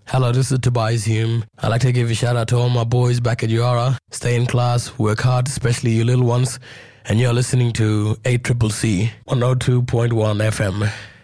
Hello, this is Tobias Hume. I'd like to give a shout out to all my boys back at Yara. Stay in class, work hard, especially you little ones. And you're listening to ACCC 102.1 FM.